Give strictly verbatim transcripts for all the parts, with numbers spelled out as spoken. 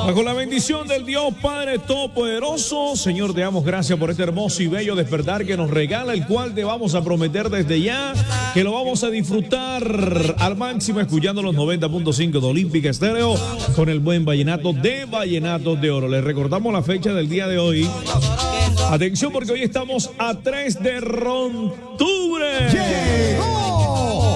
Bajo la bendición del Dios Padre Todopoderoso, Señor, te damos gracias por este hermoso y bello despertar que nos regala, el cual te vamos a prometer desde ya que lo vamos a disfrutar al máximo escuchando los noventa punto cinco de Olímpica Estéreo con el buen vallenato de Vallenatos de Oro. Les recordamos la fecha del día de hoy. Atención, porque hoy estamos a tres de octubre. ¡Llegó!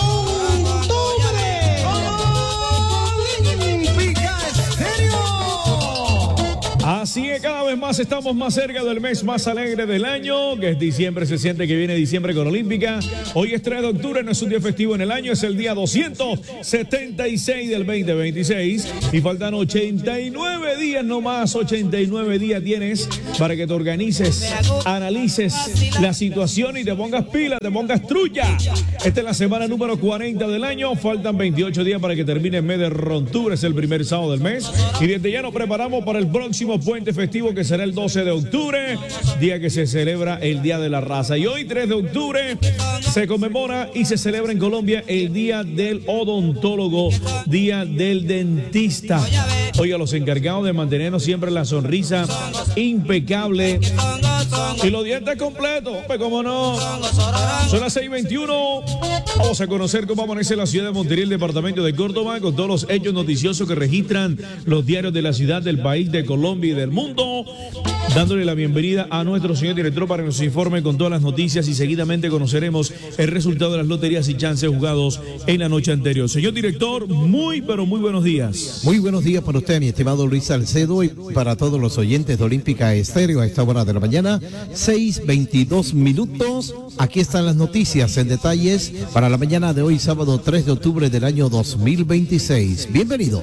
Así que cada vez más estamos más cerca del mes más alegre del año, que es diciembre. Se siente que viene diciembre con Olímpica. Hoy es tres de octubre, no es un día festivo en el año, es el día doscientos setenta y seis del veinte veintiséis. Y faltan ochenta y nueve días nomás, ochenta y nueve días tienes para que te organices, analices la situación y te pongas pila, te pongas trulla. Esta es la semana número cuarenta del año, faltan veintiocho días para que termine el mes de octubre, es el primer sábado del mes. Y desde ya nos preparamos para el próximo puente festivo que será el doce de octubre, día que se celebra el Día de la Raza. Y hoy, tres de octubre, se conmemora y se celebra en Colombia el Día del Odontólogo, Día del Dentista. Oiga, los encargados de mantenernos siempre la sonrisa impecable y los dientes completos, pues cómo no. Son las seis veintiuno. Vamos a conocer cómo amanece la ciudad de Montería, el departamento de Córdoba, con todos los hechos noticiosos que registran los diarios de la ciudad, del país, de Colombia y del mundo. Dándole la bienvenida a nuestro señor director para que nos informe con todas las noticias y seguidamente conoceremos el resultado de las loterías y chances jugados en la noche anterior. Señor director, muy pero muy buenos días. Muy buenos días para usted, mi estimado Luis Salcedo, y para todos los oyentes de Olímpica Estéreo a esta hora de la mañana, seis veintidós minutos. Aquí están las noticias en detalles para la mañana de hoy, sábado tres de octubre del año dos mil veintiséis. Bienvenidos.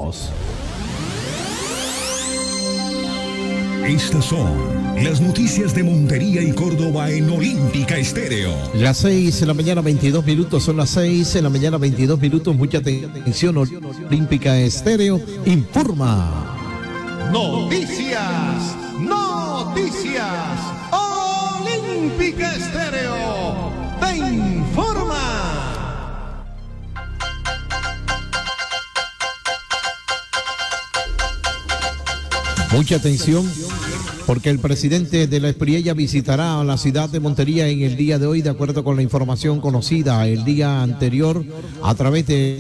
Estas son las noticias de Montería y Córdoba en Olímpica Estéreo. Las seis en la mañana, veintidós minutos, son las seis en la mañana, veintidós minutos. Mucha atención, Olímpica Estéreo informa. Noticias, noticias, Olímpica Estéreo te informa. Mucha atención, porque el presidente de la Espriella visitará a la ciudad de Montería en el día de hoy, de acuerdo con la información conocida el día anterior a través de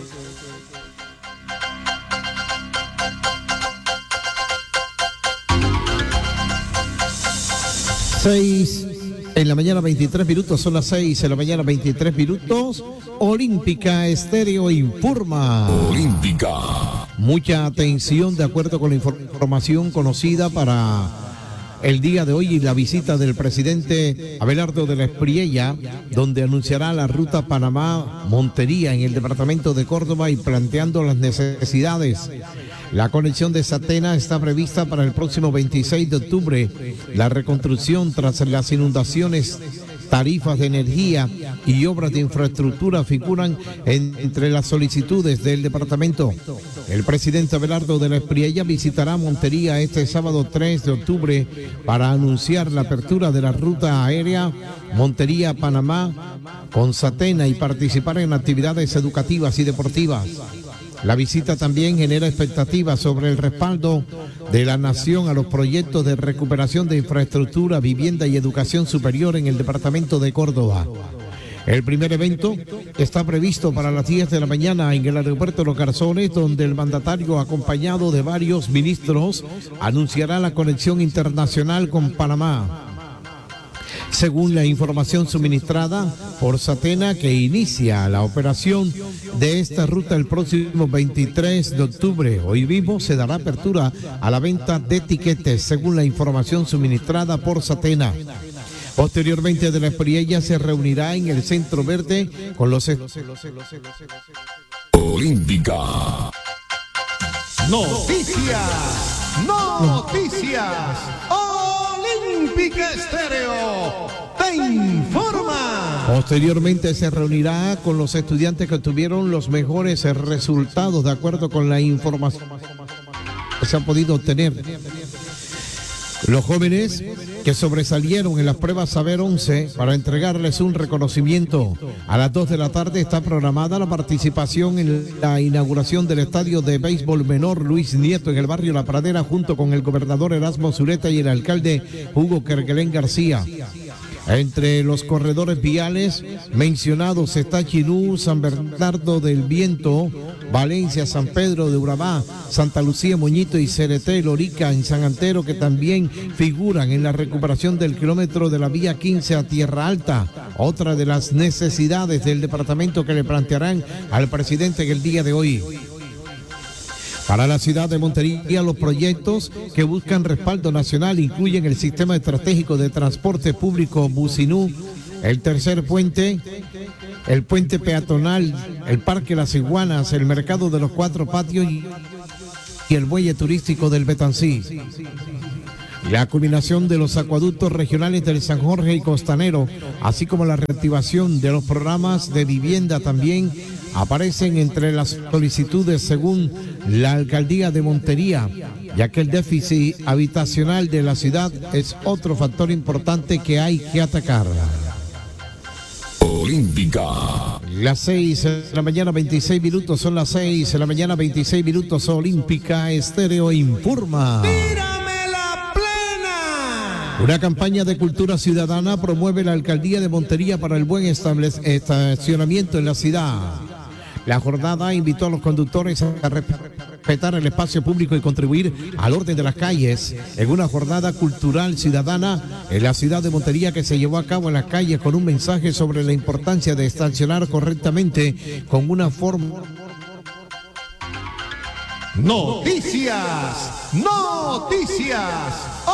seis en la mañana, veintitrés minutos, son las seis en la mañana, veintitrés minutos. Olímpica Estéreo informa. Olímpica. Mucha atención, de acuerdo con la información conocida para el día de hoy y la visita del presidente Abelardo de la Espriella, donde anunciará la ruta Panamá-Montería en el departamento de Córdoba y planteando las necesidades. La conexión de Satena está prevista para el próximo veintiséis de octubre. La reconstrucción tras las inundaciones, tarifas de energía y obras de infraestructura figuran en, entre las solicitudes del departamento. El presidente Abelardo de la Espriella visitará Montería este sábado tres de octubre para anunciar la apertura de la ruta aérea Montería-Panamá con Satena y participar en actividades educativas y deportivas. La visita también genera expectativas sobre el respaldo de la nación a los proyectos de recuperación de infraestructura, vivienda y educación superior en el departamento de Córdoba. El primer evento está previsto para las diez de la mañana en el aeropuerto Los Garzones, donde el mandatario, acompañado de varios ministros, anunciará la conexión internacional con Panamá. Según la información suministrada por Satena, que inicia la operación de esta ruta el próximo veintitrés de octubre. Hoy mismo se dará apertura a la venta de tiquetes, según la información suministrada por Satena. Posteriormente de la Espriella se reunirá en el Centro Verde con los... Olímpica. Noticias, noticias, Olímpica Estéreo te informa. Posteriormente se reunirá con los estudiantes que obtuvieron los mejores resultados de acuerdo con la información que se ha podido obtener. Los jóvenes que sobresalieron en las pruebas Saber once para entregarles un reconocimiento. A las dos de la tarde está programada la participación en la inauguración del estadio de béisbol menor Luis Nieto en el barrio La Pradera, junto con el gobernador Erasmo Zuleta y el alcalde Hugo Kerguelén García. Entre los corredores viales mencionados está Chinú, San Bernardo del Viento, Valencia, San Pedro de Urabá, Santa Lucía, Moñito y Cereté, Lorica en San Antero, que también figuran en la recuperación del kilómetro de la vía quince a Tierra Alta. Otra de las necesidades del departamento que le plantearán al presidente en el día de hoy. Para la ciudad de Montería, los proyectos que buscan respaldo nacional incluyen el sistema estratégico de transporte público Bucinú, el tercer puente, el puente peatonal, el Parque Las Iguanas, el mercado de los cuatro patios y, y el muelle turístico del Betancí. La culminación de los acueductos regionales del San Jorge y Costanero, así como la reactivación de los programas de vivienda también aparecen entre las solicitudes según la alcaldía de Montería, ya que el déficit habitacional de la ciudad es otro factor importante que hay que atacar. Olímpica. Las seis de la mañana, veintiséis minutos, son las seis de la mañana, veintiséis minutos. Olímpica Estéreo informa. ¡Tírame la plena! Una campaña de cultura ciudadana promueve la alcaldía de Montería para el buen estacionamiento en la ciudad. La jornada invitó a los conductores a respetar el espacio público y contribuir al orden de las calles en una jornada cultural ciudadana en la ciudad de Montería que se llevó a cabo en las calles con un mensaje sobre la importancia de estacionar correctamente con una forma. Noticias, noticias,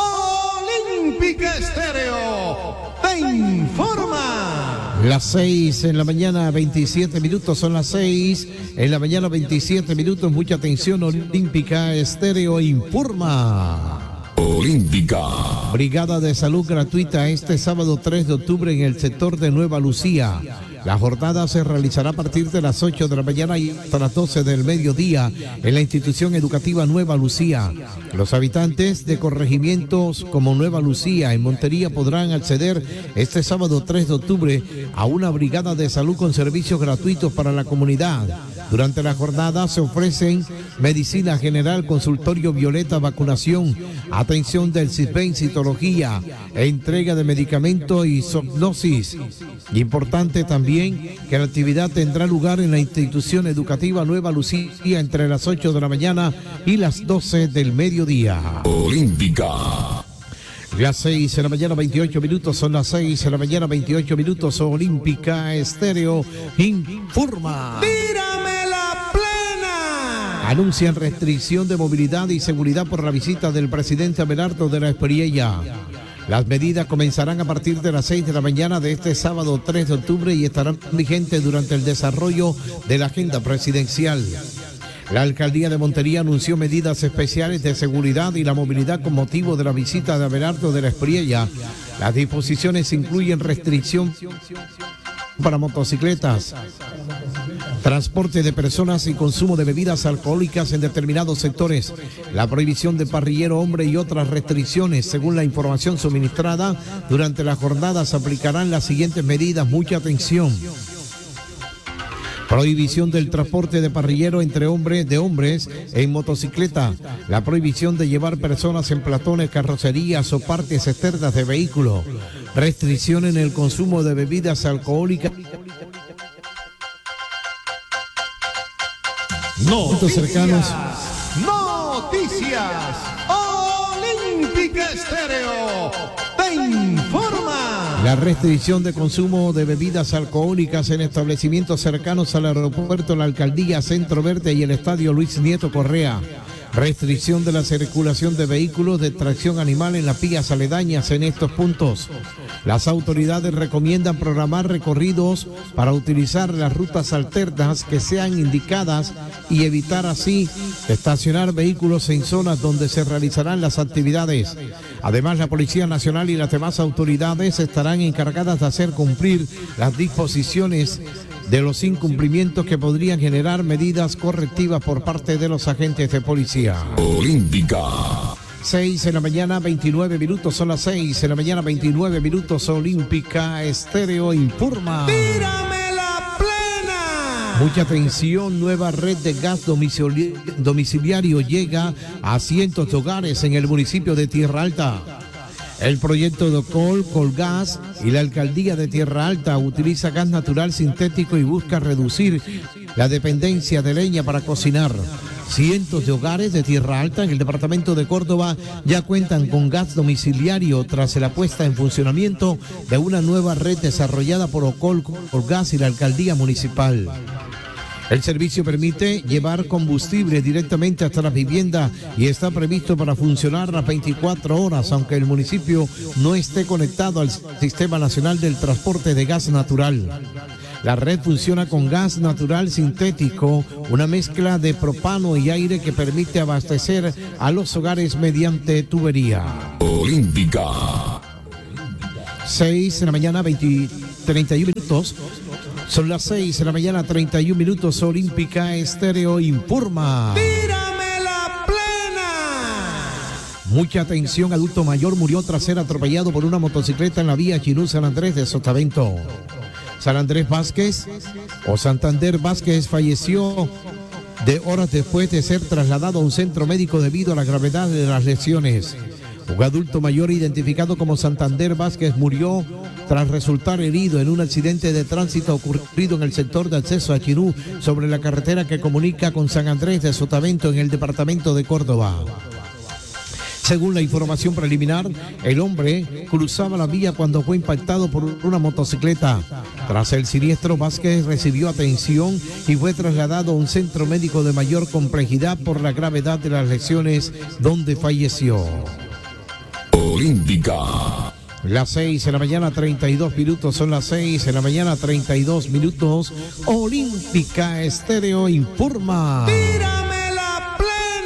Olímpica Estéreo te informa. Las seis en la mañana, veintisiete minutos, son las seis en la mañana, veintisiete minutos. Mucha atención, Olímpica Estéreo informa. Olímpica. Brigada de salud gratuita este sábado tres de octubre en el sector de Nueva Lucía. La jornada se realizará a partir de las ocho de la mañana y hasta las doce del mediodía en la institución educativa Nueva Lucía. Los habitantes de corregimientos como Nueva Lucía en Montería podrán acceder este sábado tres de octubre a una brigada de salud con servicios gratuitos para la comunidad. Durante la jornada se ofrecen medicina general, consultorio violeta, vacunación, atención del CISBEN, citología, entrega de medicamentos y sognosis. Importante también que la actividad tendrá lugar en la institución educativa Nueva Lucía entre las ocho de la mañana y las doce del mediodía. Olímpica. Las seis de la mañana, veintiocho minutos, son las seis de la mañana, veintiocho minutos. Olímpica Estéreo informa. ¡Tírame la plena! Anuncian restricción de movilidad y seguridad por la visita del presidente Abelardo de la Espriella. Las medidas comenzarán a partir de las seis de la mañana de este sábado tres de octubre y estarán vigentes durante el desarrollo de la agenda presidencial. La alcaldía de Montería anunció medidas especiales de seguridad y la movilidad con motivo de la visita de Abelardo de la Espriella. Las disposiciones incluyen restricción para motocicletas, transporte de personas y consumo de bebidas alcohólicas en determinados sectores, la prohibición de parrillero hombre y otras restricciones. Según la información suministrada, durante la jornada se aplicarán las siguientes medidas. Mucha atención. Prohibición del transporte de parrillero entre hombres de hombres en motocicleta. La prohibición de llevar personas en platones, carrocerías o partes externas de vehículos. Restricción en el consumo de bebidas alcohólicas. Noticias, cercanos. noticias, Olímpica Estéreo te informa. La restricción de consumo de bebidas alcohólicas en establecimientos cercanos al aeropuerto, la alcaldía, Centro Verde y el estadio Luis Nieto Correa. Restricción de la circulación de vehículos de tracción animal en las vías aledañas en estos puntos. Las autoridades recomiendan programar recorridos para utilizar las rutas alternas que sean indicadas y evitar así estacionar vehículos en zonas donde se realizarán las actividades. Además, la Policía Nacional y las demás autoridades estarán encargadas de hacer cumplir las disposiciones de los incumplimientos que podrían generar medidas correctivas por parte de los agentes de policía. Olímpica. seis de la mañana, veintinueve minutos, son las seis de la mañana, veintinueve minutos, Olímpica Estéreo informa. ¡Tírame la plena! Mucha atención, nueva red de gas domicili- domiciliario llega a cientos de hogares en el municipio de Tierra Alta. El proyecto de Col, Colgas y la alcaldía de Tierra Alta utiliza gas natural sintético y busca reducir la dependencia de leña para cocinar. Cientos de hogares de Tierra Alta en el departamento de Córdoba ya cuentan con gas domiciliario tras la puesta en funcionamiento de una nueva red desarrollada por Ocol, Colgas y la alcaldía municipal. El servicio permite llevar combustible directamente hasta la vivienda y está previsto para funcionar las veinticuatro horas, aunque el municipio no esté conectado al Sistema Nacional del Transporte de Gas Natural. La red funciona con gas natural sintético, una mezcla de propano y aire que permite abastecer a los hogares mediante tubería. Olímpica. seis de la mañana, veinte, treinta y uno minutos. Son las seis de la mañana, treinta y uno minutos. Olímpica Estéreo informa. ¡Tírame la plena! Mucha atención, adulto mayor murió tras ser atropellado por una motocicleta en la vía Chinú San Andrés de Sotavento. San Andrés Vázquez o Santander Vázquez falleció de horas después de ser trasladado a un centro médico debido a la gravedad de las lesiones. Un adulto mayor identificado como Santander Vázquez murió tras resultar herido en un accidente de tránsito ocurrido en el sector de acceso a Chinú sobre la carretera que comunica con San Andrés de Sotavento en el departamento de Córdoba. Según la información preliminar, el hombre cruzaba la vía cuando fue impactado por una motocicleta. Tras el siniestro, Vázquez recibió atención y fue trasladado a un centro médico de mayor complejidad por la gravedad de las lesiones, donde falleció. Olímpica. Las seis de la mañana, treinta y dos minutos, son las seis de la mañana, treinta y dos minutos. Olímpica Estéreo informa. ¡Tírame la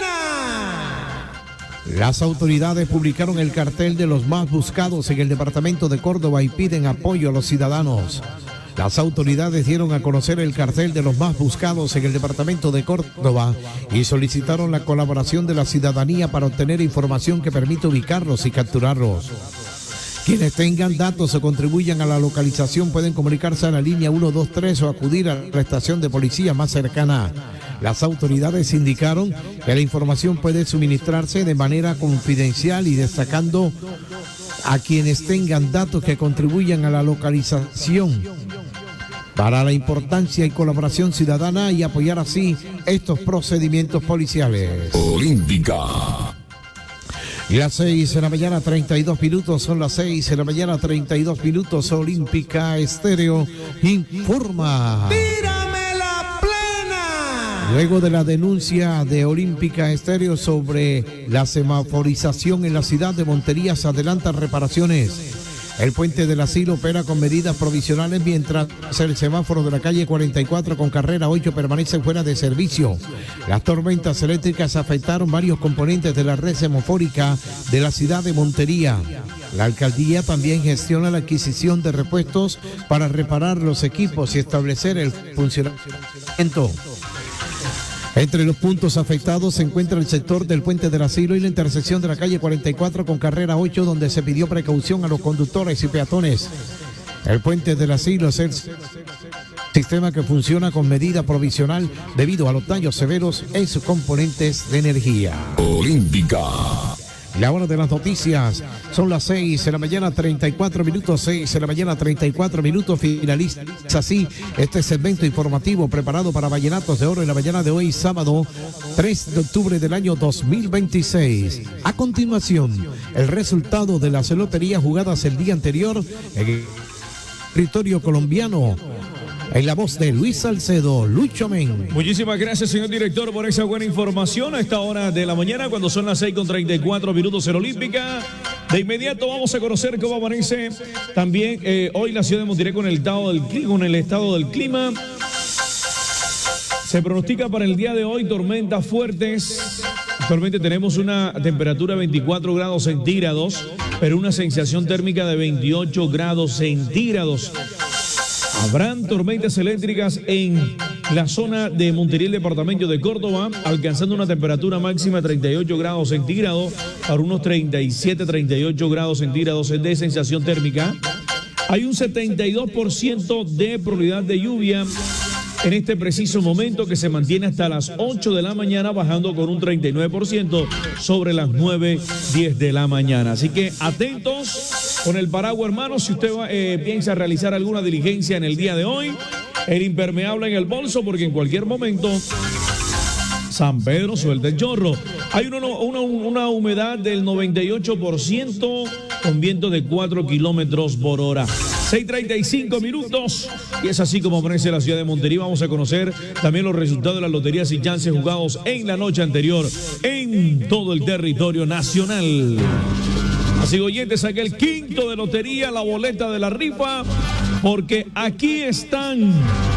plena! Las autoridades publicaron el cartel de los más buscados en el departamento de Córdoba y piden apoyo a los ciudadanos. Las autoridades dieron a conocer el cartel de los más buscados en el departamento de Córdoba y solicitaron la colaboración de la ciudadanía para obtener información que permita ubicarlos y capturarlos. Quienes tengan datos o contribuyan a la localización pueden comunicarse a la línea uno dos tres o acudir a la estación de policía más cercana. Las autoridades indicaron que la información puede suministrarse de manera confidencial y destacando a quienes tengan datos que contribuyan a la localización para la importancia y colaboración ciudadana y apoyar así estos procedimientos policiales. Olímpica. Las seis de la mañana, treinta y dos minutos, son las seis de la mañana, treinta y dos minutos. Olímpica Estéreo informa. ¡Tírame la plena! Luego de la denuncia de Olímpica Estéreo sobre la semaforización en la ciudad de Montería, se adelantan reparaciones. El puente del asilo opera con medidas provisionales mientras el semáforo de la calle cuarenta y cuatro con carrera ocho permanece fuera de servicio. Las tormentas eléctricas afectaron varios componentes de la red semafórica de la ciudad de Montería. La alcaldía también gestiona la adquisición de repuestos para reparar los equipos y establecer el funcionamiento. Entre los puntos afectados se encuentra el sector del Puente del Asilo y la intersección de la calle cuarenta y cuatro con carrera ocho, donde se pidió precaución a los conductores y peatones. El Puente del Asilo es el sistema que funciona con medida provisional debido a los daños severos en sus componentes de energía. Olímpica. La hora de las noticias son las seis de la mañana, treinta y cuatro minutos, seis de la mañana, treinta y cuatro minutos. Finaliza así este segmento informativo preparado para Vallenatos de Oro en la mañana de hoy, sábado tres de octubre del año dos mil veintiséis. A continuación, el resultado de las loterías jugadas el día anterior en el territorio colombiano. En la voz de Luis Salcedo, Lucho Men. Muchísimas gracias, señor director, por esa buena información a esta hora de la mañana, cuando son las seis con treinta y cuatro minutos en Olímpica. De inmediato vamos a conocer cómo amanece también eh, hoy la ciudad de Montería con el estado del clima. Con el estado del clima. Se pronostica para el día de hoy tormentas fuertes. Actualmente tenemos una temperatura de veinticuatro grados centígrados, pero una sensación térmica de veintiocho grados centígrados. Habrán tormentas eléctricas en la zona de Montería, el departamento de Córdoba, alcanzando una temperatura máxima de treinta y ocho grados centígrados para unos treinta y siete, treinta y ocho grados centígrados de sensación térmica. Hay un setenta y dos por ciento de probabilidad de lluvia en este preciso momento, que se mantiene hasta las ocho de la mañana, bajando con un treinta y nueve por ciento sobre las nueve, diez de la mañana. Así que atentos con el paraguas, hermanos, si usted va, eh, piensa realizar alguna diligencia en el día de hoy. El impermeable en el bolso, porque en cualquier momento San Pedro suelta el chorro. Hay una, una, una humedad del noventa y ocho por ciento con viento de cuatro kilómetros por hora. seis treinta y cinco minutos, y es así como amanece la ciudad de Montería. Vamos a conocer también los resultados de las loterías y chances jugados en la noche anterior en todo el territorio nacional. Así, oyentes, saqué el quinto de lotería, la boleta de la rifa, porque aquí están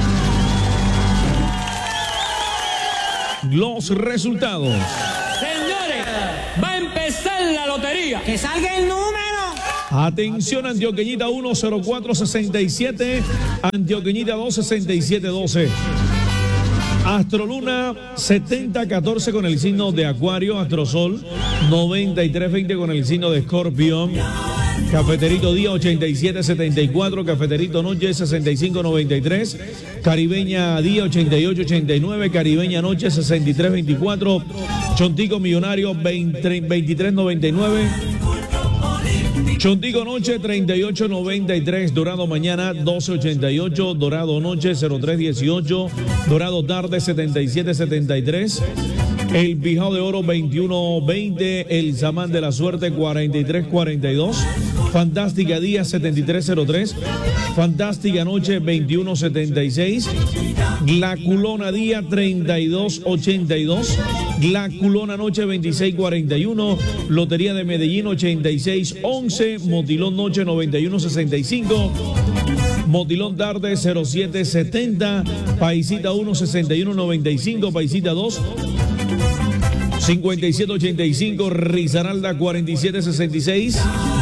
los resultados. Señores, va a empezar la lotería. Que salga el número. Atención, Antioqueñita uno cero cuatro sesenta y siete, Antioqueñita dos sesenta y siete doce. Astroluna setenta catorce con el signo de Acuario, Astrosol noventa y tres veinte con el signo de Escorpión. Cafeterito Día ochenta y siete setenta y cuatro, Cafeterito Noche sesenta y cinco noventa y tres, Caribeña Día ochenta y ocho ochenta y nueve, Caribeña Noche sesenta y tres veinticuatro, Chontico Millonario veintitrés noventa y nueve, Chontico Noche treinta y ocho noventa y tres, Dorado Mañana doce ochenta y ocho, Dorado Noche cero tres dieciocho, Dorado Tarde setenta y siete setenta y tres, el Pijao de Oro veintiuno veinte, el Samán de la Suerte cuarenta y tres cuarenta y dos, Fantástica Día setenta y tres cero tres, Fantástica Noche veintiuno setenta y seis, La Culona Día treinta y dos ochenta y dos, La Culona Noche veintiséis cuarenta y uno, Lotería de Medellín ochenta y seis once, Motilón Noche noventa y uno sesenta y cinco, Motilón Tarde cero siete setenta, Paisita uno sesenta y uno noventa y cinco, Paisita dos cincuenta y siete ochenta y cinco, Risaralda cuarenta y siete sesenta y seis,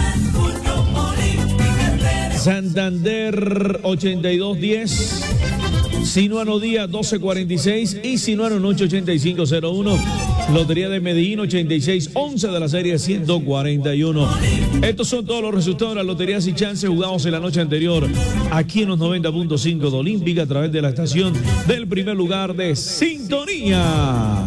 Santander ochenta y dos diez, Sinuano Día doce cuarenta y seis y Sinuano Noche ochenta y cinco cero uno. Lotería de Medellín ochenta y seis once de la serie ciento cuarenta y uno. Estos son todos los resultados de las loterías y chances jugados en la noche anterior aquí en los noventa punto cinco de Olímpica, a través de la estación del primer lugar de sintonía.